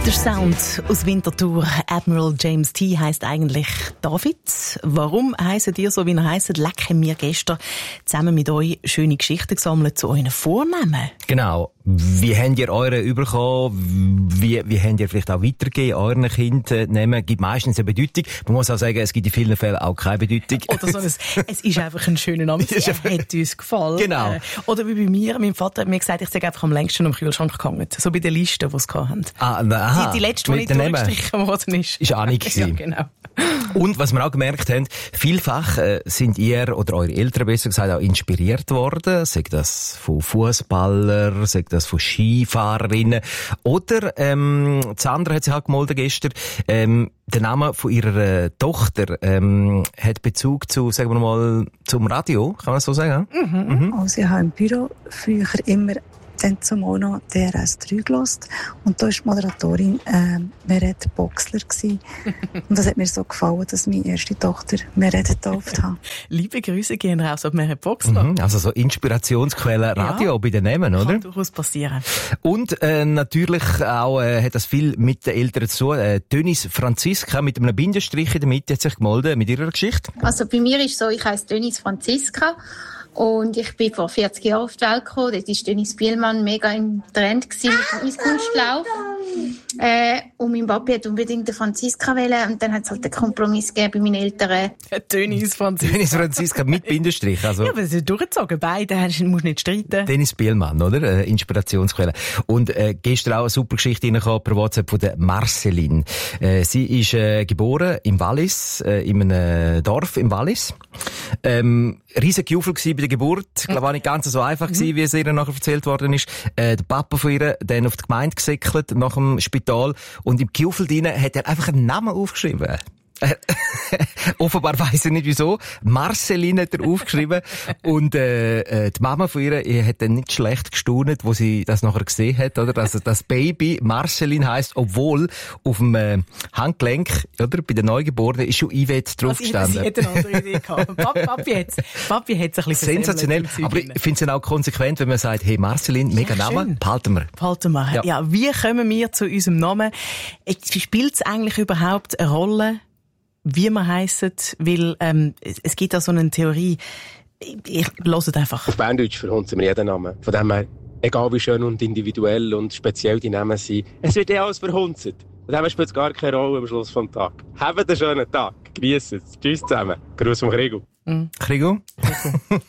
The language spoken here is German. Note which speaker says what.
Speaker 1: Der Sound aus Winterthur. Admiral James T. heisst eigentlich David. Warum heissen ihr so, wie ihr heisst? Leck, haben wir gestern zusammen mit euch schöne Geschichten gesammelt zu euren Vornamen.
Speaker 2: Genau. Wie habt ihr eure bekommen? Wie habt ihr vielleicht auch weitergegeben, euren Kindnamen? Gibt meistens eine Bedeutung. Man muss auch sagen, es gibt in vielen Fällen auch keine Bedeutung.
Speaker 1: Oder so es ist einfach ein schöner Name. Es hat uns gefallen.
Speaker 2: Genau.
Speaker 1: Oder wie bei mir, mein Vater hat mir gesagt, ich sei einfach am längsten am Kühlschrank gehangen. So bei den Listen, die sie hatten.
Speaker 2: Aha.
Speaker 1: Die letzte, die nicht durchgestrichen worden ist.
Speaker 2: Ist Anni gewesen.
Speaker 1: Ja, genau.
Speaker 2: Und was wir auch gemerkt haben, vielfach sind ihr oder eure Eltern besser gesagt auch inspiriert worden. Sagt das von Fußballern, sagt das von Skifahrerinnen. Oder, Sandra hat sich auch gemeldet gestern, der Name von ihrer Tochter hat Bezug zu, sagen wir mal, zum Radio, kann man so sagen?
Speaker 3: Mhm. Also ich habe im Büro früher immer dann zumal noch DRS3 gehört. Und da war die Moderatorin Meret Boxler gewesen. Und das hat mir so gefallen, dass meine erste Tochter Meret getauft hat.
Speaker 1: Liebe Grüße gehen raus auf Meret Boxler.
Speaker 2: Mhm, also so Inspirationsquelle Radio ja, bei den Namen, oder?
Speaker 1: Kann durchaus passieren.
Speaker 2: Und natürlich auch hat das viel mit den Eltern zu tun. Denise Franziska mit einem Bindestrich in der Mitte hat sich gemeldet mit ihrer Geschichte.
Speaker 4: Also bei mir ist so, ich heisse Denise Franziska. Und ich bin vor 40 Jahren auf die Welt gekommen. Dort war Denise Bielmann mega im Trend mit dem Eiskunstlauf. Und mein Papi hat unbedingt eine Franziska wählen. Und dann hat es halt einen Kompromiss gegeben bei meinen Eltern.
Speaker 1: Denise Franziska.
Speaker 2: Denise Franziska mit Bindestrich. Also.
Speaker 1: Ja, aber sie sind durchgezogen. Beide musst du nicht streiten.
Speaker 2: Denise Bielmann, oder? Inspirationsquelle. Und gestern auch eine super Geschichte reingekommen per WhatsApp von der Marceline. Sie ist geboren im Wallis, in einem Dorf im Wallis. Riesige Jufel bei der Geburt. Ich glaube, auch nicht ganz so einfach gewesen, wie es ihr nachher erzählt worden ist. Der Papa von ihr, dann auf die Gemeinde gesäckelt, nach dem Spital. Und im Kiufel drinnen hat er einfach einen Namen aufgeschrieben. Offenbar weiss er nicht wieso. Marceline hat er aufgeschrieben. Und die Mama von ihr hat dann nicht schlecht gestaunt, wo sie das nachher gesehen hat, oder? Also das Baby Marceline heisst, obwohl auf dem Handgelenk, oder? Bei der Neugeborenen ist schon Yvette draufgestanden.
Speaker 1: Sie hätte eine andere Idee gehabt. Papi hat's ein bisschen
Speaker 2: sensationell. Aber ich finde es auch konsequent, wenn man sagt, hey Marceline, mega ja, Name, behalten wir.
Speaker 1: Ja, wie kommen wir zu unserem Namen? Spielt es eigentlich überhaupt eine Rolle, wie man heissen, weil es gibt auch so eine Theorie, ich höre einfach.
Speaker 5: Auf Berndeutsch verhunzen wir jeden Namen. Von dem her, egal wie schön und individuell und speziell die Namen sind, es wird alles verhunzt. Von dem her spielt es gar keine Rolle am Schluss des Tages. Habt einen schönen Tag, genießt es. Tschüss zusammen. Gruß vom Krigo.
Speaker 2: Krigo?